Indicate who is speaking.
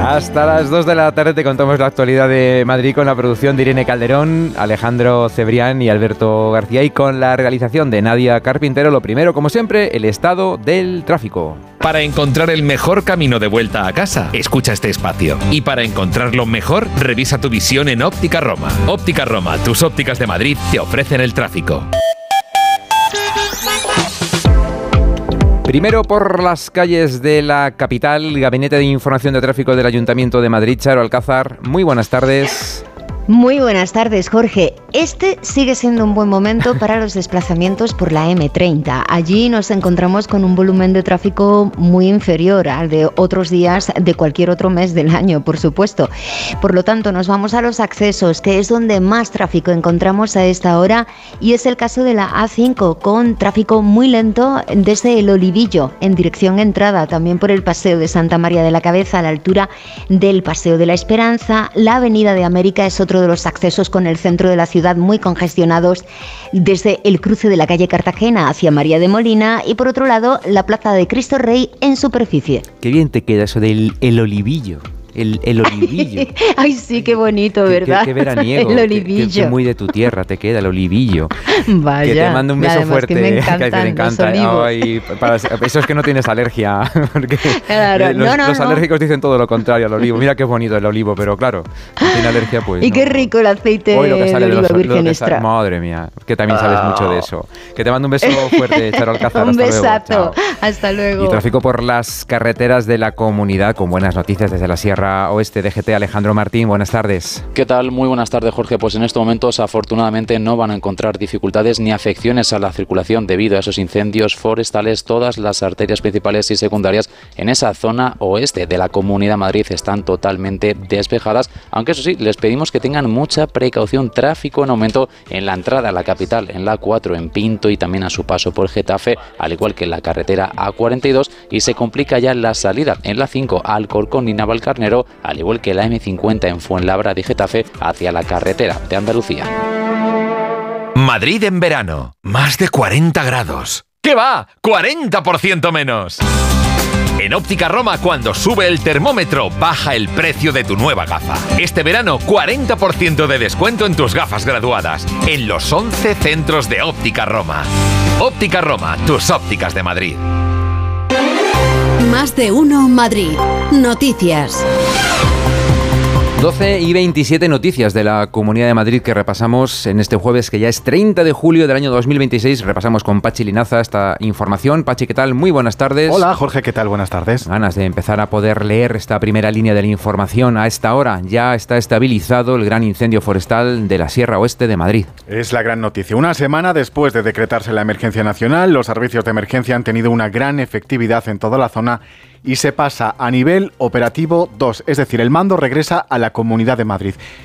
Speaker 1: Hasta las 2 de la tarde te contamos la actualidad de Madrid con la producción de Irene Calderón, Alejandro Cebrián y Alberto García, y con la realización de Nadia Carpintero. Lo primero, como siempre, el estado del tráfico.
Speaker 2: Para encontrar el mejor camino de vuelta a casa, escucha este espacio. Y para encontrarlo mejor, revisa tu visión en Óptica Roma. Óptica Roma, tus ópticas de Madrid, te ofrecen el tráfico.
Speaker 1: Primero por las calles de la capital, Gabinete de Información de Tráfico del Ayuntamiento de Madrid, Charo Alcázar. Muy buenas tardes.
Speaker 3: Muy buenas tardes, Jorge. Este sigue siendo un buen momento para los desplazamientos por la M30. Allí nos encontramos con un volumen de tráfico muy inferior al de otros días de cualquier otro mes del año, por supuesto. Por lo tanto, nos vamos a los accesos, que es donde más tráfico encontramos a esta hora, y es el caso de la A5, con tráfico muy lento desde el Olivillo, en dirección entrada, también por el Paseo de Santa María de la Cabeza, a la altura del Paseo de la Esperanza. La Avenida de América es otro de los accesos con el centro de la ciudad muy congestionados desde el cruce de la calle Cartagena hacia María de Molina, y por otro lado la Plaza de Cristo Rey en superficie.
Speaker 1: Qué bien te queda eso del Olivillo. El Olivillo.
Speaker 3: Ay, sí, qué bonito, ¿verdad?
Speaker 1: Qué veraniego.
Speaker 3: El Olivillo.
Speaker 1: Qué muy de tu tierra te queda el Olivillo.
Speaker 3: Vaya.
Speaker 1: Que te mando un beso fuerte.
Speaker 3: Que me encantan
Speaker 1: los olivos. Ay, eso es que no tienes alergia. Porque
Speaker 3: claro,
Speaker 1: los alérgicos dicen todo lo contrario al olivo. Mira qué bonito el olivo, pero claro, no tiene alergia, pues.
Speaker 3: Y qué rico el aceite
Speaker 1: Hoy lo que sale
Speaker 3: de oliva virgen extra.
Speaker 1: Madre mía, que también sabes mucho de eso. Que te mando un beso fuerte, Charo Alcázar.
Speaker 3: Un besazo. Hasta luego.
Speaker 1: Y tráfico por las carreteras de la comunidad, con buenas noticias desde la Sierra Oeste. DGT, Alejandro Martín, buenas tardes.
Speaker 4: ¿Qué tal? Muy buenas tardes, Jorge. Pues en estos momentos afortunadamente no van a encontrar dificultades ni afecciones a la circulación debido a esos incendios forestales. Todas las arterias principales y secundarias en esa zona oeste de la Comunidad de Madrid están totalmente despejadas, aunque eso sí, les pedimos que tengan mucha precaución. Tráfico en aumento en la entrada a la capital, en la A4 en Pinto y también a su paso por Getafe, al igual que en la carretera A42, y se complica ya la salida en la 5 a Alcorcón y Navalcarnero, al igual que la M50 en Fuenlabrada y Getafe hacia la carretera de Andalucía.
Speaker 2: Madrid en verano, más de 40 grados. ¿Qué va? ¡40% menos! En Óptica Roma, cuando sube el termómetro, baja el precio de tu nueva gafa. Este verano, 40% de descuento en tus gafas graduadas, en los 11 centros de Óptica Roma. Óptica Roma, tus ópticas de Madrid.
Speaker 5: Más de uno Madrid. Noticias.
Speaker 1: 12 y 27 noticias de la Comunidad de Madrid que repasamos en este jueves, que ya es 30 de julio del año 2026. Repasamos con Pachi Linaza esta información. Pachi, ¿qué tal? Muy buenas tardes.
Speaker 6: Hola, Jorge, ¿qué tal? Buenas tardes.
Speaker 1: Ganas de empezar a poder leer esta primera línea de la información. A esta hora ya está estabilizado el gran incendio forestal de la Sierra Oeste de Madrid.
Speaker 6: Es la gran noticia. Una semana después de decretarse la emergencia nacional, los servicios de emergencia han tenido una gran efectividad en toda la zona y se pasa a nivel operativo 2, es decir, el mando regresa a la Comunidad de Madrid.